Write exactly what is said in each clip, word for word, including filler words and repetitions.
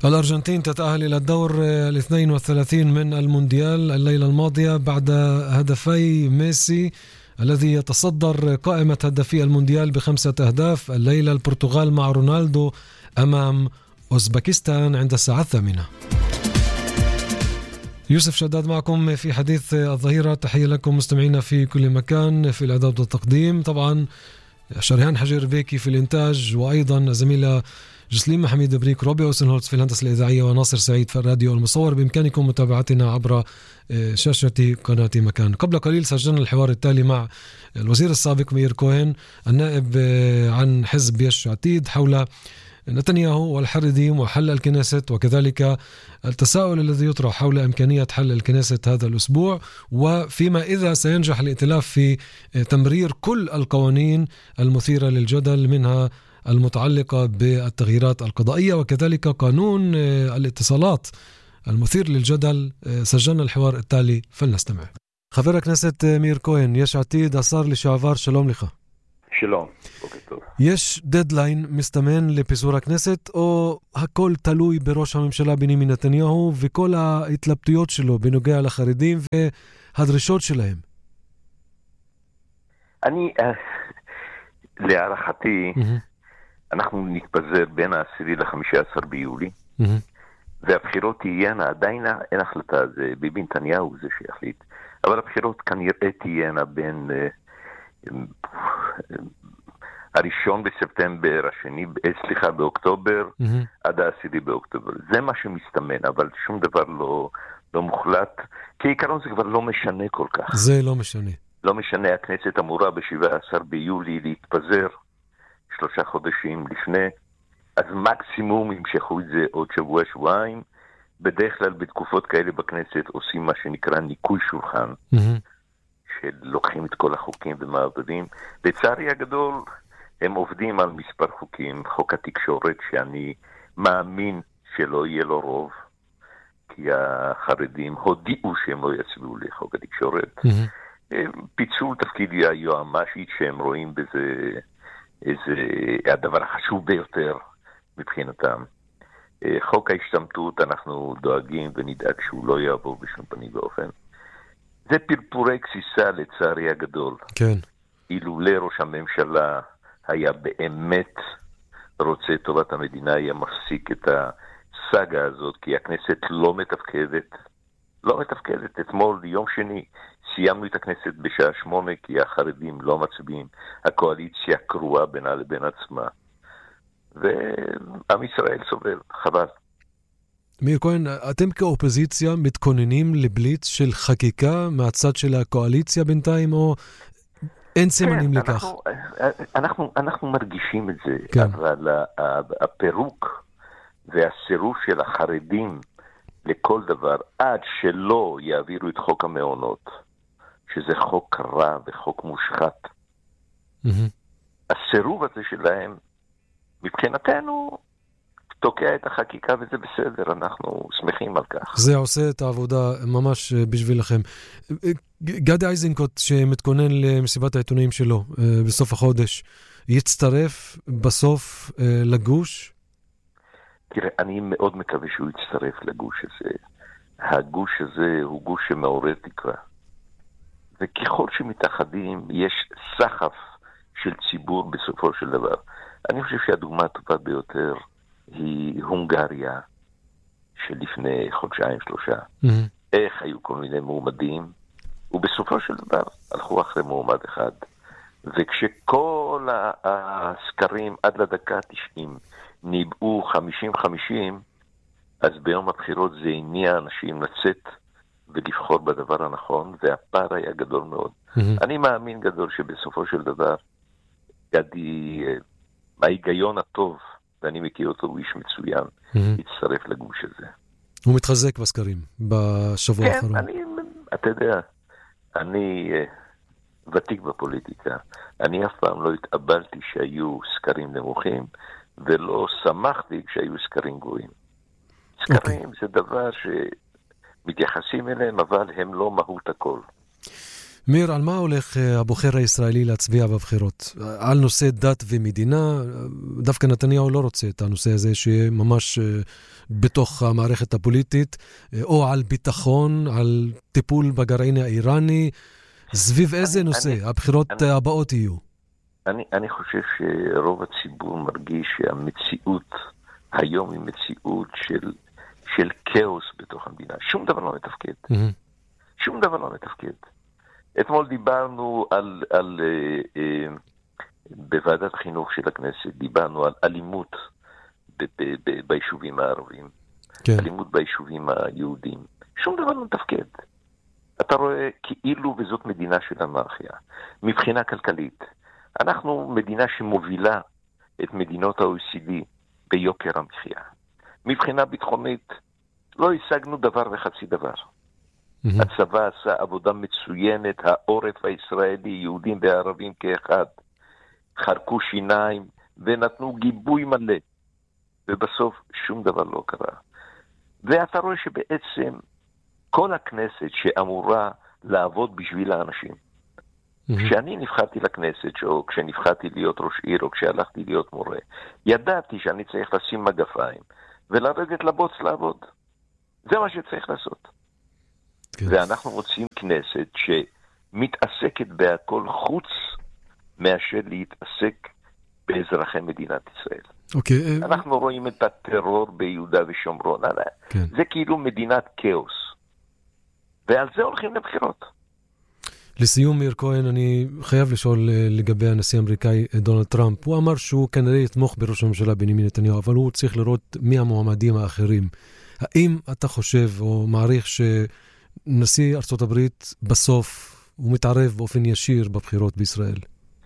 الأرجنتين تتأهل إلى الدور الاثنين والثلاثين من المونديال الليلة الماضية بعد هدفي ميسي الذي يتصدر قائمة هدافي المونديال بخمسة أهداف. الليلة البرتغال مع رونالدو أمام أوزبكستان عند الساعة الثامنة. يوسف شداد معكم في حديث الظهيرة. تحية لكم مستمعينا في كل مكان. في الإعداد والتقديم طبعا شريهان حجر بيكي، في الإنتاج وأيضا زميلة جسليم محمد بريك، روبي أوسنهولتز في الهندسة الإذاعية، وناصر سعيد في الراديو المصور. بإمكانكم متابعتنا عبر شاشة قناة مكان. قبل قليل سجلنا الحوار التالي مع الوزير السابق مير كوهن النائب عن حزب يش عتيد حول نتنياهو والحرديم وحل الكنيست، وكذلك التساؤل الذي يطرح حول إمكانية حل الكنيست هذا الأسبوع، وفيما إذا سينجح الائتلاف في تمرير كل القوانين المثيرة للجدل منها المتعلقة بالتغييرات القضائية وكذلك قانون الاتصالات المثير للجدل. سجلنا الحوار التالي فلنستمع. חבר הכנסת מאיר כהן, יש עתיד, השר לשעבר, שלום לך. שלום, בוקר טוב. יש דדליין מסתמן לפיזור הכנסת, או הכל תלוי בראש הממשלה בנימין נתניהו וכל ההתלבטויות שלו בנוגע לחרדים והדרישות שלהם? אני, להערכתי, אנחנו נתפזר בין העשירי לחמישה עשר ביולי, והבחירות תהיינה, עדיין אין החלטה, זה ביבי נתניהו זה שיחליט, אבל הבחירות כנראה תהיינה בין הראשון בספטמבר, השני, סליחה, באוקטובר, עד העשירי באוקטובר. זה מה שמסתמן, אבל שום דבר לא, לא מוחלט, כי עיקרון זה כבר לא משנה כל כך. זה לא משנה. לא משנה, הכנסת אמורה ב-שבעה עשר ביולי להתפזר שלושה חודשים לפני, אז מקסימום ימשכו את זה עוד שבוע, שבועיים. בדרך כלל בתקופות כאלה בכנסת עושים מה שנקרא ניקוי שולחן, שלוקחים את כל החוקים ומעבדים. לצערי הגדול, הם עובדים על מספר חוקים, חוק התקשורת, שאני מאמין שלא יהיה לו רוב, כי החרדים הודיעו שהם לא יצביעו לחוק התקשורת. פיצול תפקיד היועמ"שית שהם רואים בזה איזה הדבר החשוב ביותר מבחינתם. חוק ההשתמטות אנחנו דואגים ונדאג שהוא לא יעבור בשום פנים ואופן. זה פרפורי כסיסה לצערי הגדול. כן. אילולא ראש הממשלה היה באמת רוצה טובת המדינה, היה מפסיק את הסאגה הזאת, כי הכנסת לא מתפקדת. לא מתפקדת. אתמול, יום שני, סיימנו את הכנסת בשעה שמונה, כי החרדים לא מצביעים. הקואליציה קרועה בינה לבין עצמה. ועם ישראל סובל. חבל. מאיר כהן, אתם כאופוזיציה מתכוננים לבליץ של חקיקה מהצד של הקואליציה בינתיים, או אין סימנים כן, לכך? אנחנו, אנחנו, אנחנו מרגישים את זה, כן. אבל הפירוק והסירוב של החרדים לכל דבר, עד שלא יעבירו את חוק המעונות, שזה חוק רע וחוק מושחת. Mm-hmm. הסירוב הזה שלהם, מבחינתנו, תוקע את החקיקה וזה בסדר, אנחנו שמחים על כך. זה עושה את העבודה ממש בשבילכם. גדי איזנקוט שמתכונן למסיבת העיתונאים שלו בסוף החודש, יצטרף בסוף לגוש? תראה, אני מאוד מקווה שהוא יצטרף לגוש הזה. הגוש הזה הוא גוש שמעורר תקווה. וככל שמתאחדים, יש סחף של ציבור בסופו של דבר. אני חושב שהדוגמה הטובה ביותר היא הונגריה, שלפני חודשיים שלושה. Mm-hmm. איך היו כל מיני מועמדים, ובסופו של דבר הלכו אחרי מועמד אחד. וכשכל הסקרים עד לדקה תשעים ניבאו חמישים חמישים, אז ביום הבחירות זה הניע אנשים לצאת ולבחור בדבר הנכון, והפער היה גדול מאוד. Mm-hmm. אני מאמין גדול שבסופו של דבר, גדי, ההיגיון הטוב, ואני מכיר אותו, הוא איש מצוין, mm-hmm. יצטרף לגוש הזה. הוא מתחזק בסקרים בשבוע כן, האחרון. אני, אתה יודע, אני uh, ותיק בפוליטיקה. אני אף פעם לא התאבלתי שהיו סקרים נמוכים, ולא שמחתי כשהיו סקרים גבוהים. סקרים okay. זה דבר שמתייחסים אליהם, אבל הם לא מהות הכל. מיר, על מה הולך הבוחר הישראלי להצביע בבחירות? על נושא דת ומדינה? דווקא נתניהו לא רוצה את הנושא הזה שממש בתוך המערכת הפוליטית, או על ביטחון, על טיפול בגרעין האיראני. סביב איזה אני, נושא אני, הבחירות אני, הבאות יהיו? אני, אני חושב שרוב הציבור מרגיש שהמציאות היום היא מציאות של, של כאוס בתוך המדינה. שום דבר לא מתפקד. Mm-hmm. שום דבר לא מתפקד. אתמול דיברנו על, על אה, אה, בוועדת החינוך של הכנסת, דיברנו על אלימות ב, ב, ב, ביישובים הערבים, כן. אלימות ביישובים היהודים. שום דבר לא מתפקד. אתה רואה כאילו וזאת מדינה של אנרכיה. מבחינה כלכלית, אנחנו מדינה שמובילה את מדינות ה-או אי סי די ביוקר המחיה. מבחינה ביטחונית, לא השגנו דבר וחצי דבר. Mm-hmm. הצבא עשה עבודה מצוינת, העורף הישראלי, יהודים וערבים כאחד, חרקו שיניים ונתנו גיבוי מלא, ובסוף שום דבר לא קרה. ואתה רואה שבעצם כל הכנסת שאמורה לעבוד בשביל האנשים, mm-hmm. כשאני נבחרתי לכנסת, או כשנבחרתי להיות ראש עיר, או כשהלכתי להיות מורה, ידעתי שאני צריך לשים מגפיים, ולרדת לבוץ לעבוד. זה מה שצריך לעשות. כן. ואנחנו רוצים כנסת שמתעסקת בהכל חוץ מאשר להתעסק באזרחי מדינת ישראל. אוקיי. אנחנו רואים את הטרור ביהודה ושומרון. כן. זה כאילו מדינת כאוס. ועל זה הולכים לבחירות. לסיום, מיר כהן, אני חייב לשאול לגבי הנשיא האמריקאי דונלד טראמפ. הוא אמר שהוא כנראה יתמוך בראש הממשלה בנימין נתניהו, אבל הוא צריך לראות מי המועמדים האחרים. האם אתה חושב או מעריך שנשיא ארצות הברית בסוף הוא מתערב באופן ישיר בבחירות בישראל?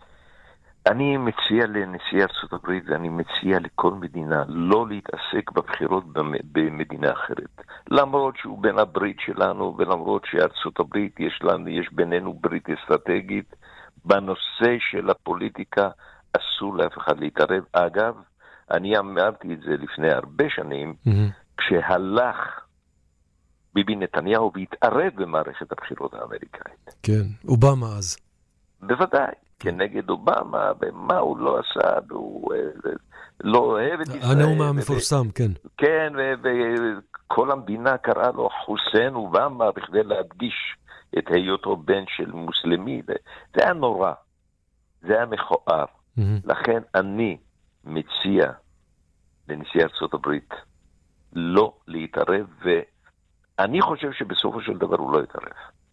אני מציע לנשיא ארצות הברית ואני מציע לכל מדינה לא להתעסק בבחירות במדינה אחרת. למרות שהוא בין הברית שלנו ולמרות שארצות הברית יש לנו, יש בינינו ברית אסטרטגית, בנושא של הפוליטיקה אסור לאף אחד להתערב. אגב, אני אמרתי את זה לפני הרבה שנים, mm-hmm. כשהלך ביבי נתניהו והתערב במערכת הבחירות האמריקאית. כן, אובמה אז. בוודאי. כנגד אובמה, ומה הוא לא עשה, והוא לא אוהב את ישראל. הנאום המפורסם, כן. כן, וכל המדינה קראה לו חוסיין אובמה, בכדי להדגיש את היותו בן של מוסלמי. זה היה נורא, זה היה מכוער. לכן אני מציע לנשיא ארצות הברית לא להתערב, ואני חושב שבסופו של דבר הוא לא יתערב.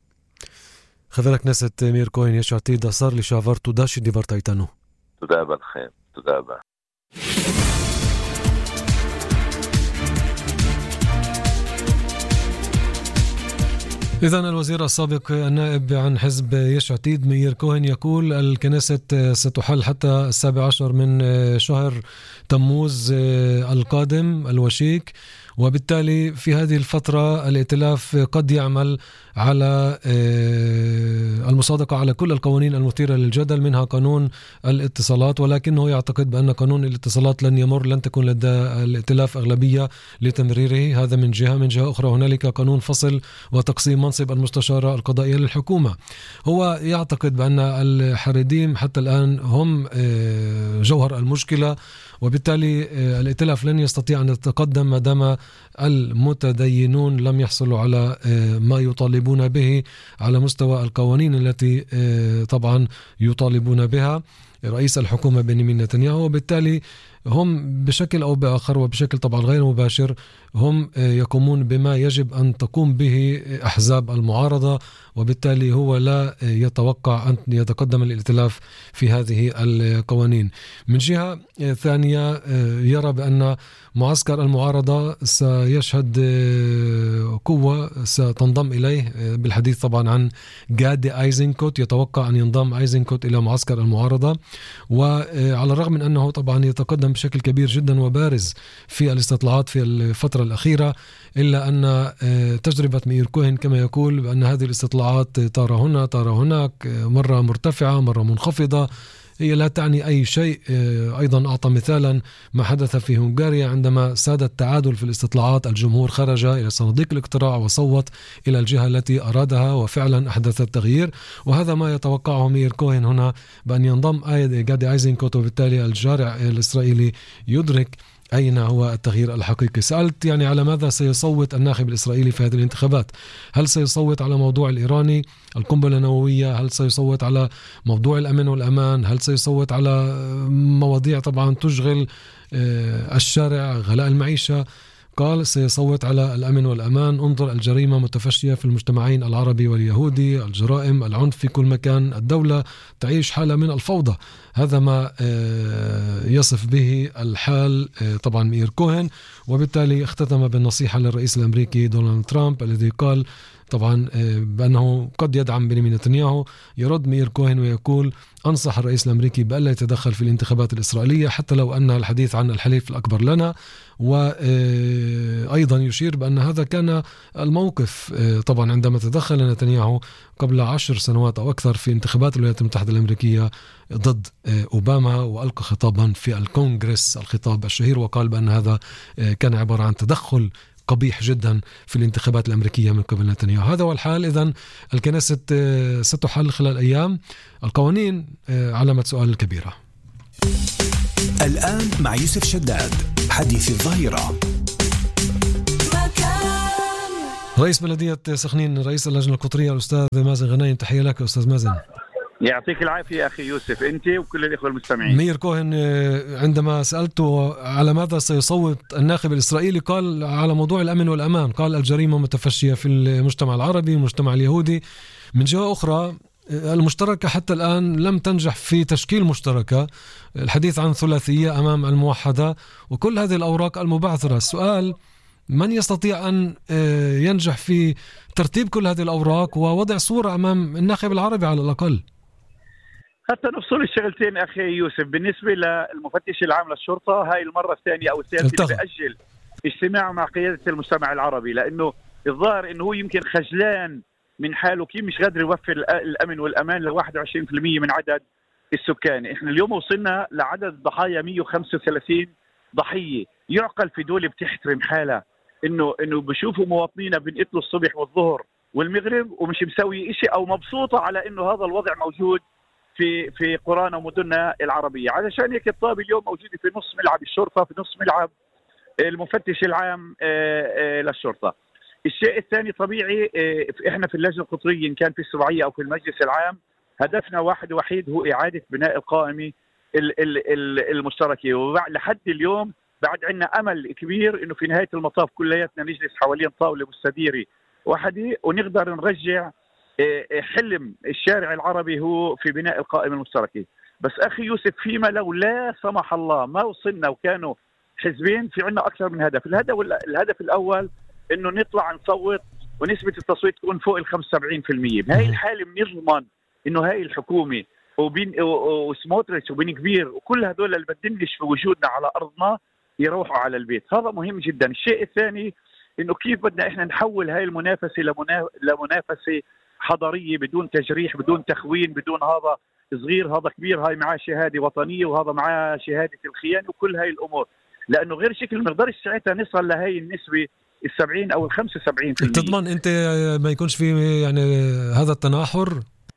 חבר הכנסת מיר כהן, יש עתיד, השר לשעבר, תודה שדיברת איתנו. תודה רבה לכם, תודה רבה. إذن الوزير السابق النائب عن حزب يش عتيد مير كوهن يقول الكنيسة ستحل حتى السابع عشر من شهر تموز القادم الوشيك، وبالتالي في هذه الفترة الائتلاف قد يعمل على المصادقة على كل القوانين المثيرة للجدل، منها قانون الاتصالات، ولكنه يعتقد بأن قانون الاتصالات لن يمر، لن تكون لدى الائتلاف أغلبية لتمريره. هذا من جهة. من جهة أخرى هنالك قانون فصل وتقسيم منصب المستشارة القضائية للحكومة. هو يعتقد بأن الحريديم حتى الآن هم جوهر المشكلة، وبالتالي الائتلاف لن يستطيع أن يتقدم ما دام المتدينون لم يحصلوا على ما يطالبون به على مستوى القوانين التي طبعا يطالبون بها رئيس الحكومة بنيامين نتنياهو. وبالتالي هم بشكل أو بآخر وبشكل طبعا غير مباشر هم يقومون بما يجب أن تقوم به أحزاب المعارضة، وبالتالي هو لا يتوقع أن يتقدم الائتلاف في هذه القوانين. من جهة ثانية يرى بأن معسكر المعارضة سيشهد قوة ستنضم إليه، بالحديث طبعا عن جادي أيزنكوت، يتوقع أن ينضم أيزنكوت إلى معسكر المعارضة. وعلى الرغم من أنه طبعا يتقدم بشكل كبير جدا وبارز في الاستطلاعات في الفترة الأخيرة، إلا أن تجربة مير كوهن كما يقول بأن هذه الاستطلاعات تارة هنا تارة هناك، مرة مرتفعة مرة منخفضة، هي لا تعني أي شيء. أيضا أعطى مثالا ما حدث في هنغاريا عندما ساد التعادل في الاستطلاعات، الجمهور خرج إلى صناديق الاقتراع وصوت إلى الجهة التي أرادها وفعلا أحدث التغيير. وهذا ما يتوقعه مير كوهن هنا، بأن ينضم غادي أيزنكوت، وبالتالي الجارع الإسرائيلي يدرك أين هو التغيير الحقيقي. سألت يعني على ماذا سيصوت الناخب الإسرائيلي في هذه الانتخابات؟ هل سيصوت على موضوع الإيراني، القنبلة النووية؟ هل سيصوت على موضوع الأمن والأمان؟ هل سيصوت على مواضيع طبعا تشغل الشارع، غلاء المعيشة؟ قال سيصوت على الأمن والأمان. انظر الجريمة متفشية في المجتمعين العربي واليهودي، الجرائم، العنف في كل مكان، الدولة تعيش حالة من الفوضى. هذا ما يصف به الحال طبعا مير كوهن. وبالتالي اختتم بالنصيحة للرئيس الأمريكي دونالد ترامب الذي قال طبعا بأنه قد يدعم بنيامين نتنياهو. يرد مير كوهن ويقول أنصح الرئيس الأمريكي بألا يتدخل في الانتخابات الإسرائيلية حتى لو أن الحديث عن الحليف الأكبر لنا. وأيضا يشير بأن هذا كان الموقف طبعا عندما تدخل نتنياهو قبل عشر سنوات أو أكثر في انتخابات الولايات المتحدة الأمريكية ضد أوباما، وألقى خطابا في الكونغرس، الخطاب الشهير، وقال بأن هذا كان عبارة عن تدخل قبيح جدا في الانتخابات الأمريكية من قبل نتنياهو. هذا هو الحال. إذن الكنيسة ستحل خلال أيام. القوانين علامة سؤال كبيرة. الآن مع يوسف شداد، حديث الظهيرة. رئيس بلدية سخنين، رئيس اللجنة القطرية، الأستاذ مازن غنايم، تحية لك أستاذ مازن. يعطيك العافية أخي يوسف، أنت وكل الإخوة المستمعين. مير كوهن عندما سألته على ماذا سيصوت الناخب الإسرائيلي قال على موضوع الأمن والأمان، قال الجريمة متفشية في المجتمع العربي والمجتمع اليهودي. من جهة أخرى المشتركة حتى الآن لم تنجح في تشكيل مشتركة، الحديث عن ثلاثية أمام الموحدة وكل هذه الأوراق المبعثرة. السؤال من يستطيع أن ينجح في ترتيب كل هذه الأوراق ووضع صورة أمام الناخب العربي على الأقل؟ حتى نفصل الشغلتين أخي يوسف. بالنسبة للمفتش العام للشرطة، هاي المرة الثانية أو الثالثة بأجل اجتماع مع قيادة المجتمع العربي، لأنه الظاهر أنه هو يمكن خجلان من حاله، كيف مش قادر يوفر الأمن والأمان ل واحد وعشرين بالمئة من عدد السكان. إحنا اليوم وصلنا لعدد ضحايا مئة وخمسة وثلاثين ضحية. يعقل في دولة بتحترم حالها إنه إنه بشوفوا مواطنينا بنقتلوا الصبح والظهر والمغرب ومش مسوي إشي، أو مبسوطة على إنه هذا الوضع موجود في في قرانا ومدننا العربية. علشان هيك الطابة اليوم موجودة في نص ملعب الشرطة، في نص ملعب المفتش العام للشرطة. الشيء الثاني طبيعي، احنا في اللجنة القطرية إن كان في السبعية أو في المجلس العام هدفنا واحد وحيد، هو إعادة بناء القائمة المشتركة. ولحد اليوم بعد عنا أمل كبير إنه في نهاية المطاف كلياتنا نجلس حوالين طاولة مستديرة واحدة ونقدر نرجع حلم الشارع العربي هو في بناء القائمة المشتركة. بس أخي يوسف، فيما لو لا سمح الله ما وصلنا وكانوا حزبين، في عنا أكثر من هدف. الهدف الهدف الأول إنه نطلع نصوت ونسبة التصويت تكون فوق ال خمسة وسبعين بالمئة. بهاي الحالة بنضمن إنه هاي الحكومة وبين وسموتريتش وبين كبير وكل هدول اللي بدنش في وجودنا على أرضنا يروحوا على البيت. هذا مهم جدا. الشيء الثاني إنه كيف بدنا إحنا نحول هاي المنافسة لمنافسة حضارية بدون تجريح، بدون تخوين، بدون هذا صغير هذا كبير، هاي معاه شهادة وطنية وهذا معاه شهادة الخيانة وكل هاي الأمور. لأنه غير شكل ما نقدرش ساعتها نصل لهي النسبة السبعين أو الخمسة وسبعين بالمئة. تضمن أنت ما يكونش في يعني هذا التناحر؟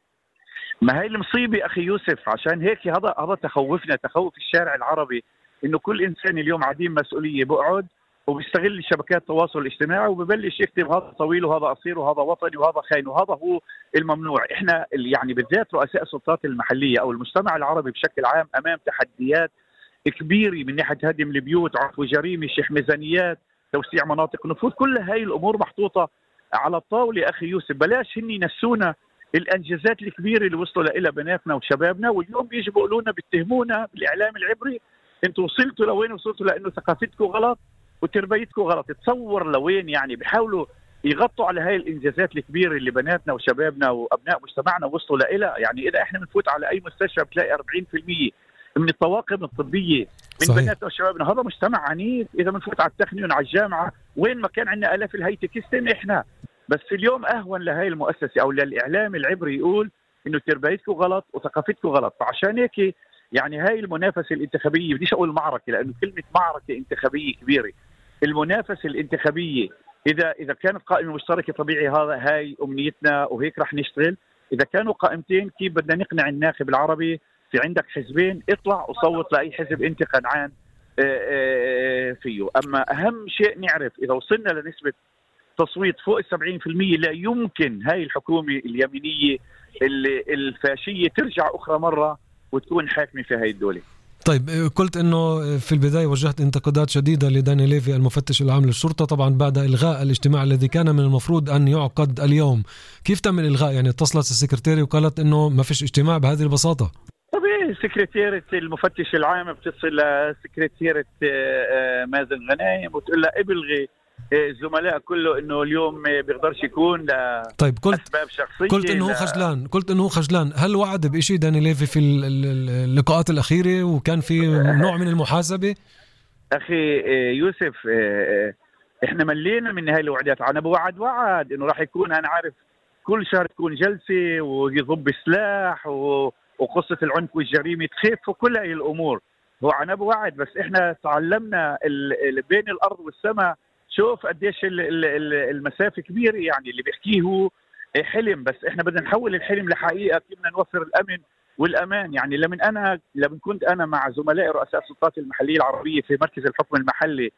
ما هي المصيبة أخي يوسف. عشان هيك هذا هذا تخوفنا، تخوف الشارع العربي، إنه كل إنسان اليوم عديم مسؤولية بقعد وبيستغل شبكات التواصل الاجتماعي وببلش يكتب هذا طويل وهذا قصير وهذا وطني وهذا خاين، وهذا هو الممنوع. احنا يعني بالذات رؤساء السلطات المحليه او المجتمع العربي بشكل عام امام تحديات كبيره من ناحيه هدم البيوت، عفو جريمه، شح ميزانيات، توسيع مناطق نفوذ. كل هاي الامور محطوطه على الطاوله اخي يوسف. بلاش هني ينسونا الانجازات الكبيره اللي وصلوا لها بناتنا وشبابنا، واليوم بيجوا بيقولوا لنا بيتهمونا بالاعلام العبري انتم وصلتوا لوين وصلتوا، لانه ثقافتكم غلط وتربيتكم غلط. تصور لوين يعني بيحاولوا يغطوا على هاي الانجازات الكبيره اللي بناتنا وشبابنا وابناء مجتمعنا وصلوا لها. يعني اذا احنا بنفوت على اي مستشفى بتلاقي أربعين بالمئة من الطواقم الطبيه من صحيح. بناتنا وشبابنا. هذا مجتمع عنيف. اذا بنفوت على التقنيون على الجامعه وين ما كان عندنا الاف الهيتك ستيم احنا. بس اليوم اهون لهي المؤسسه او للاعلام العبري يقول انه تربيتكم غلط وثقافتكم غلط. فعشان هيك يعني هاي المنافسه الانتخابيه، بديش اقول معركه لانه كلمه معركه انتخابيه كبيره. المنافسه الانتخابيه اذا اذا كانت قائمه مشتركه طبيعي هذا هاي امنيتنا وهيك رح نشتغل. اذا كانوا قائمتين كيف بدنا نقنع الناخب العربي؟ في عندك حزبين، اطلع وصوت لاي حزب انت قنعان فيه. اما اهم شيء نعرف اذا وصلنا لنسبه تصويت فوق السبعين في المية لا يمكن هاي الحكومه اليمينيه الفاشيه ترجع اخرى مره وتكون حاكمه في هاي الدوله. طيب، قلت انه في البدايه وجهت انتقادات شديده لداني ليفي المفتش العام للشرطه طبعا بعد الغاء الاجتماع الذي كان من المفروض ان يعقد اليوم. كيف تم الالغاء؟ يعني اتصلت السكرتيري وقالت انه ما فيش اجتماع بهذه البساطه. طبيعي سكرتيرة المفتش العام بتصل لسكرتيرة مازن غنايم وتقول لها ابلغي الزملاء كله انه اليوم بيقدرش يكون لأسباب طيب قلت شخصية. قلت انه هو خجلان قلت انه هو خجلان هل وعد بشيء داني ليفي في اللقاءات الاخيره وكان في نوع من المحاسبه؟ اخي يوسف احنا ملينا من هاي الوعدات. انا بوعد وعد انه راح يكون، انا عارف كل شهر تكون جلسه ويضب السلاح و وقصة العنف والجريمة تخف وكل هاي الأمور. هو أنا بوعد بس إحنا تعلمنا بين الأرض والسماء. شوف قديش المسافة كبيرة، يعني اللي بيحكيه هو حلم بس إحنا بدنا نحول الحلم لحقيقة. كيف بدنا نوفر الأمن والأمان؟ يعني لمن أنا لمن كنت أنا مع زملائي رؤساء السلطات المحلية العربية في مركز الحكم المحلي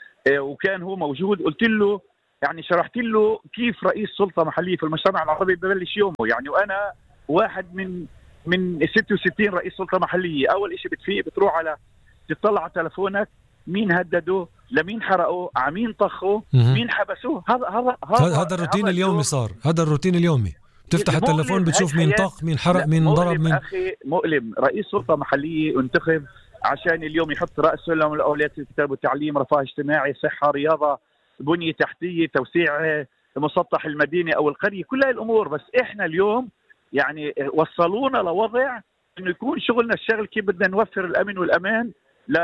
وكان هو موجود، قلت له يعني شرحت له كيف رئيس سلطة محلية في المجتمع العربي ببلش يومه. يعني وأنا واحد من من ستة وستين رئيس سلطة محلية. أول إشي بتفيق بتروح على تطلع على تلفونك مين هددوا، لمين حرقوا، عمين طخوا، مين حبسوه. هذا هذا هذا هذا الروتين اليومي صار. هذا الروتين اليومي تفتح التلفون بتشوف مين طخ، مين حرق، مين ضرب، مين. أخي مؤلم. رئيس سلطة محلية انتخب عشان اليوم يحط رأس سلم الأولويات الكتاب والتعليم، رفاه اجتماعي، صحة، رياضة، بنية تحتية، توسيع مسطح المدينة أو القرية، كل هاي الأمور. بس إحنا اليوم يعني وصلونا لوضع انه يكون شغلنا الشغل كيف بدنا نوفر الامن والامان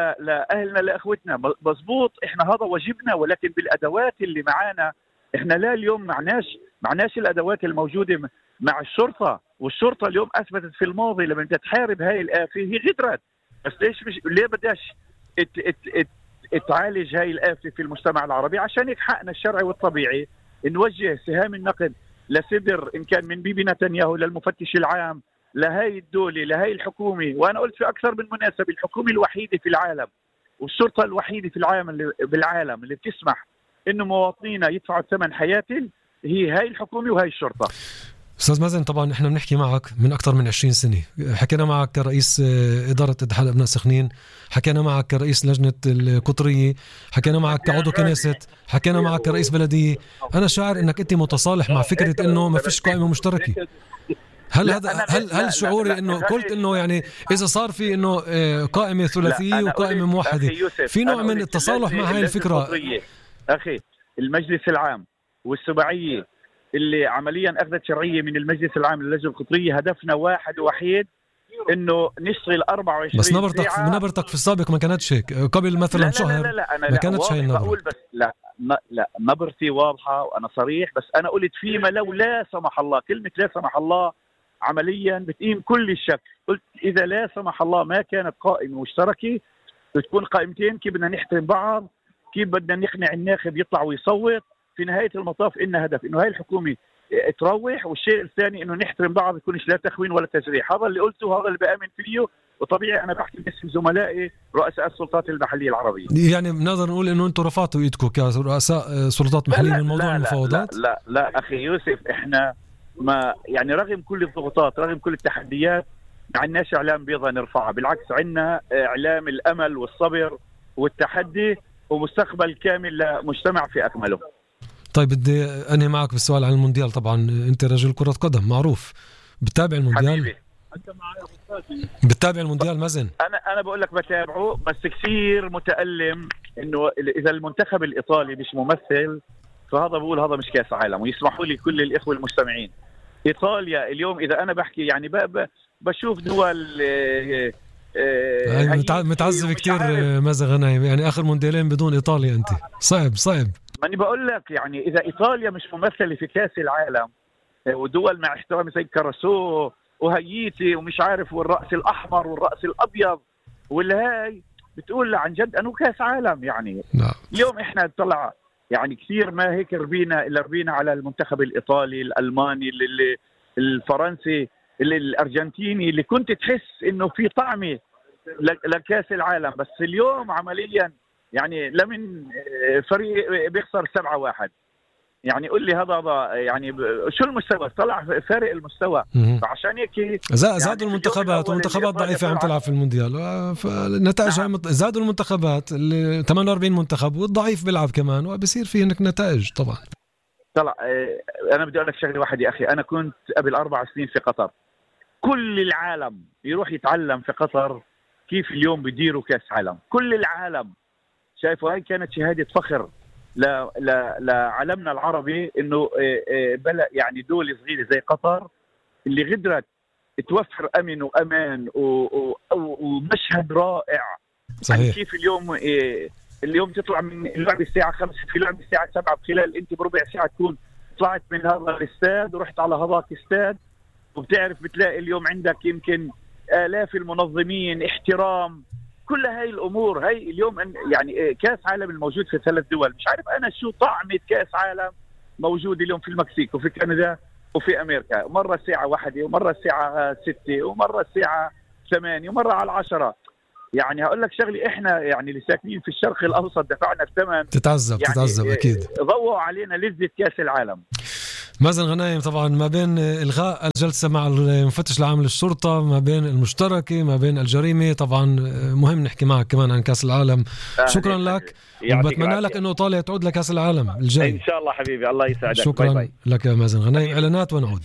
لاهلنا لاخوتنا. مزبوط، احنا هذا واجبنا، ولكن بالادوات اللي معانا. احنا لا اليوم معناش معناش الادوات الموجوده مع الشرطه، والشرطه اليوم اثبتت في الماضي لما بدها تحارب هاي الافه هي غدرت. بس ليش مش ليه بداش ات ات ات تعالج هاي الافه في المجتمع العربي؟ عشان هيك حقنا الشرعي والطبيعي نوجه سهام النقد لصدر إن كان من بيبي نتنياهو للمفتش العام لهي الدولة لهي الحكومة. وأنا قلت في أكثر من مناسبة الحكومة الوحيدة في العالم والشرطة الوحيدة في العالم اللي بالعالم اللي بتسمح إنه مواطنينا يدفعوا ثمن حياتهم هي هاي الحكومة وهي الشرطة. أستاذ مازن، طبعا إحنا بنحكي معك من أكثر من عشرين سنة. حكينا معك كرئيس إدارة اتحاد أبناء سخنين، حكينا معك كرئيس لجنة القطرية، حكينا معك كعضو كنيسة، حكينا معك كرئيس بلدية. أنا شاعر إنك أنت متصالح مع فكرة إنه ما فيش قائمة مشتركة. هل هذا هل هل شعوري إنه قلت إنه يعني إذا صار في إنه قائمة ثلاثية وقائمة موحدة في نوع من التصالح مع هاي الفكرة؟ أخي المجلس العام والسبعية اللي عمليا أخذت شرعية من المجلس العام للجنة القطرية هدفنا واحد وحيد إنه نشتغل أربعة وعشرين بس نبرتك نبرتك في السابق ما كانتش هيك قبل مثلا لا شهر. لا لا لا أنا ما كانتش هاي النبرة. بقول بس لا لا نبرتي واضحة وأنا صريح. بس أنا قلت فيما لو لا سمح الله، كلمة لا سمح الله عمليا بتقيم كل الشك. قلت إذا لا سمح الله ما كانت قائمة مشتركة بتكون قائمتين، كيف بدنا نحترم بعض، كيف بدنا نقنع الناخب يطلع ويصوت. في نهاية المطاف إن هدف إنه هاي الحكومة تروح، والشيء الثاني إنه نحترم بعض، يكونش لا تخوين ولا تجريح. هذا اللي قلته، هذا اللي بأمن فيه، وطبيعي أنا بحكي باسم زملائي رؤساء السلطات المحلية العربية. يعني بنقدر نقول إنه أنتم رفعتوا إيدكم كرؤساء سلطات محلية من موضوع المفاوضات؟ لا لا, لا لا أخي يوسف، إحنا ما يعني رغم كل الضغوطات رغم كل التحديات ما عندناش إعلام بيضة نرفعها. بالعكس عندنا إعلام الأمل والصبر والتحدي ومستقبل كامل لمجتمع في أكمله. طيب بدي أنهي معك بالسؤال عن المونديال. طبعا أنت رجل كرة قدم معروف، بتتابع المونديال؟ حبيبي. بتتابع المونديال مازن؟ أنا أنا بقول لك بتابعه، بس كثير متألم إنه إذا المنتخب الإيطالي مش ممثل فهذا بقول هذا مش كأس عالم. ويسمحوا لي كل الإخوة المستمعين، إيطاليا اليوم إذا أنا بحكي يعني بشوف دول يعني متعذب كتير مازن غنايم. يعني آخر مونديالين بدون إيطاليا أنت صعب صعب. ماني بقول لك يعني إذا إيطاليا مش ممثلة في كأس العالم ودول مع احترامي زي كاراسو وهيتي ومش عارف والرأس الأحمر والرأس الأبيض والهاي، بتقول عن جد أنه كاس عالم يعني. نعم. اليوم إحنا طلع يعني كثير ما هيك ربينا إلا ربينا على المنتخب الإيطالي الألماني اللي الفرنسي اللي الأرجنتيني اللي كنت تحس إنه في طعمة لكاس العالم. بس اليوم عمليا يعني لمن فريق بيخسر سبعة واحد، يعني قل لي هذا يعني شو المستوى؟ طلع فارق المستوى. فعشان هيك زادوا يعني المنتخبات والمنتخبات ضعيفة عم تلعب في المونديال، فالنتائج نعم. زادوا المنتخبات اللي ثمانية وأربعين منتخب والضعيف بيلعب كمان، وبصير في هناك نتائج طبعا. طلع أنا بدي أقول لك شغلة واحد يا أخي، أنا كنت قبل أربع سنين في قطر، كل العالم يروح يتعلم في قطر كيف اليوم بيديروا كاس عالم، كل العالم شايفوا. هاي كانت شهادة فخر لعالمنا العربي انه بلد يعني دولة صغيرة زي قطر اللي قدرت توفر امن وامان ومشهد رائع. صحيح. يعني كيف اليوم اليوم تطلع من اللعبة الساعة خمسة في لعبة الساعة سبعة، بخلال انت بربع ساعة تكون طلعت من هذا الاستاد ورحت على هذاك الاستاد، وبتعرف بتلاقي اليوم عندك يمكن آلاف المنظمين، احترام، كل هاي الأمور. هاي اليوم يعني كاس عالم الموجود في ثلاث دول، مش عارف أنا شو طعمة كاس عالم موجود اليوم في المكسيك وفي كندا وفي أمريكا، مرة الساعة واحدة ومرة الساعة ستة ومرة الساعة ثمانية ومرة على العشرة. يعني هقول لك شغلي، إحنا يعني اللي ساكنين في الشرق الأوسط دفعنا الثمن، تتعذب يعني تتعذب أكيد، ضووا علينا لذة كاس العالم. مازن غنايم، طبعا ما بين إلغاء الجلسة مع المفتش العام للشرطة، ما بين المشتركة، ما بين الجريمة، طبعا مهم نحكي معك كمان عن كأس العالم. شكرا لك، وبتمنى لك أنه إيطاليا تعود لكأس العالم الجاي إن شاء الله حبيبي، الله يسعدك. شكرا باي باي. لك يا مازن غنايم. إعلانات ونعود.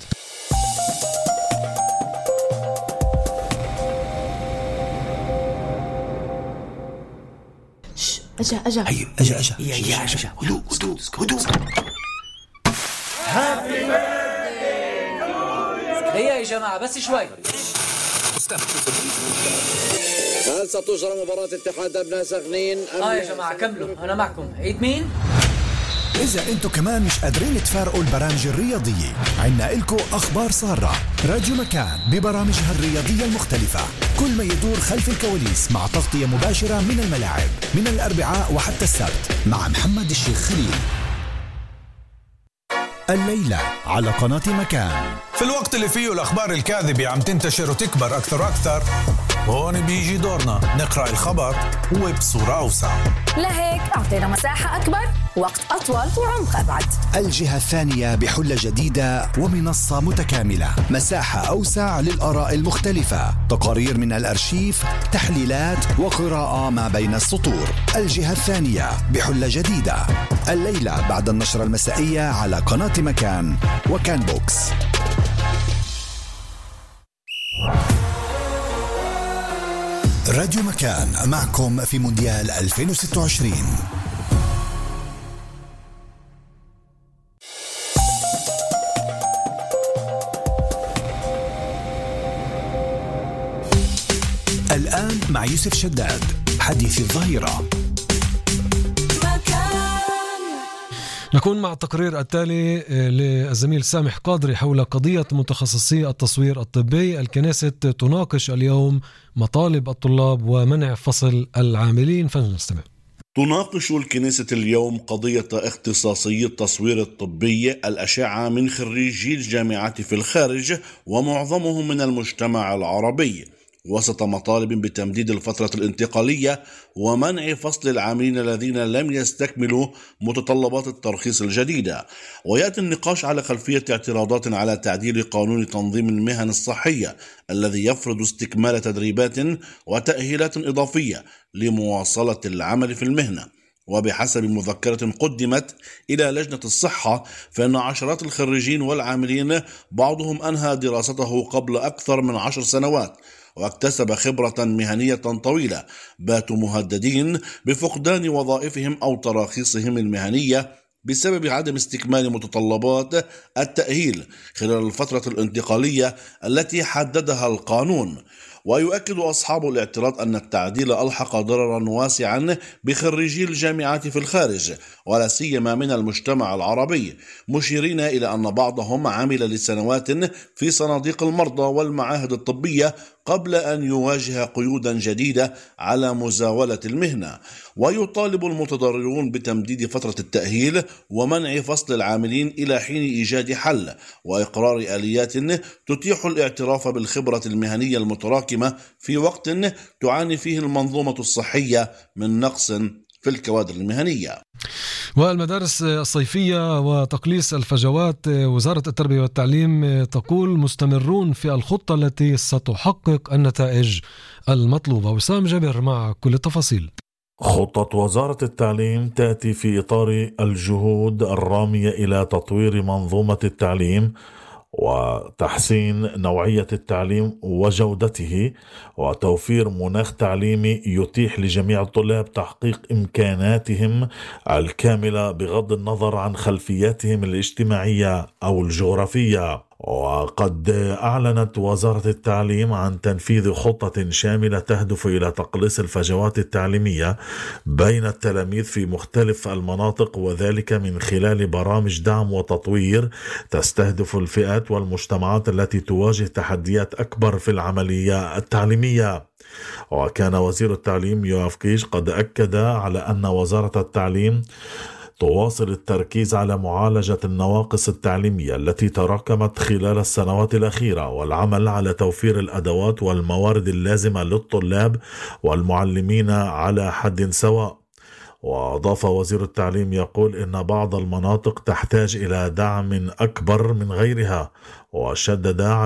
أجا أجا هي أجا أجا هي أجا هدوء هدوء هدوء. هيا يا جماعة بس شوي. هل ستجرى مباراة اتحاد أبناء سخنين؟ آه يا جماعة كملوا، أنا معكم. عيد مين؟ إذا أنتوا كمان مش قادرين تفارقوا البرامج الرياضية، عنا إلكو أخبار سارة. راديو مكان ببرامجها الرياضية المختلفة، كل ما يدور خلف الكواليس مع تغطية مباشرة من الملاعب من الأربعاء وحتى السبت مع محمد الشيخ خليل. الليلة على قناة مكان. في الوقت اللي فيه الأخبار الكاذبة عم تنتشر وتكبر أكثر وأكثر، هون بيجي دورنا نقرأ الخبر وبصورة أوسع. لهيك أعطينا مساحة أكبر، وقت أطول وعمق أبعد. الجهة الثانية بحلة جديدة ومنصة متكاملة، مساحة أوسع للآراء المختلفة، تقارير من الأرشيف، تحليلات وقراءة ما بين السطور. الجهة الثانية بحلة جديدة الليلة بعد النشرة المسائية على قناة مكان وكان بوكس. راديو مكان معكم في مونديال ألفين وستة وعشرين. الآن مع يوسف شداد حديث الظهيرة. نكون مع التقرير التالي للزميل سامح قادري حول قضية متخصصي التصوير الطبي. الكنيسة تناقش اليوم مطالب الطلاب ومنع فصل العاملين، فلنستمع. تناقش الكنيسة اليوم قضية اختصاصي التصوير الطبي الأشعة من خريجي الجامعات في الخارج ومعظمهم من المجتمع العربي، وسط مطالب بتمديد الفترة الانتقالية ومنع فصل العاملين الذين لم يستكملوا متطلبات الترخيص الجديدة. ويأتي النقاش على خلفية اعتراضات على تعديل قانون تنظيم المهن الصحية الذي يفرض استكمال تدريبات وتأهيلات إضافية لمواصلة العمل في المهنة. وبحسب مذكرة قدمت إلى لجنة الصحة، فإن عشرات الخريجين والعاملين بعضهم أنهى دراسته قبل أكثر من عشر سنوات واكتسب خبرة مهنية طويلة، باتوا مهددين بفقدان وظائفهم أو تراخيصهم المهنية بسبب عدم استكمال متطلبات التأهيل خلال الفترة الانتقالية التي حددها القانون. ويؤكد أصحاب الاعتراض أن التعديل ألحق ضررا واسعا بخريجي الجامعات في الخارج ولا سيما من المجتمع العربي، مشيرين إلى أن بعضهم عمل لسنوات في صناديق المرضى والمعاهد الطبية قبل أن يواجه قيودا جديدة على مزاولة المهنة. ويطالب المتضررون بتمديد فترة التأهيل ومنع فصل العاملين إلى حين إيجاد حل وإقرار آليات تتيح الاعتراف بالخبرة المهنية المتراكمة في وقت تعاني فيه المنظومة الصحية من نقص في الكوادر المهنية. والمدارس الصيفية وتقليص الفجوات، وزارة التربية والتعليم تقول مستمرون في الخطة التي ستحقق النتائج المطلوبة. وسام جابر مع كل التفاصيل. خطة وزارة التعليم تأتي في إطار الجهود الرامية إلى تطوير منظومة التعليم وتحسين نوعية التعليم وجودته وتوفير مناخ تعليمي يتيح لجميع الطلاب تحقيق إمكاناتهم الكاملة بغض النظر عن خلفياتهم الاجتماعية أو الجغرافية. وقد أعلنت وزارة التعليم عن تنفيذ خطة شاملة تهدف إلى تقليص الفجوات التعليمية بين التلاميذ في مختلف المناطق، وذلك من خلال برامج دعم وتطوير تستهدف الفئات والمجتمعات التي تواجه تحديات أكبر في العملية التعليمية. وكان وزير التعليم يوآف كيش قد أكد على أن وزارة التعليم تواصل التركيز على معالجة النواقص التعليمية التي تراكمت خلال السنوات الأخيرة والعمل على توفير الأدوات والموارد اللازمة للطلاب والمعلمين على حد سواء. وأضاف وزير التعليم يقول إن بعض المناطق تحتاج إلى دعم أكبر من غيرها، وشدد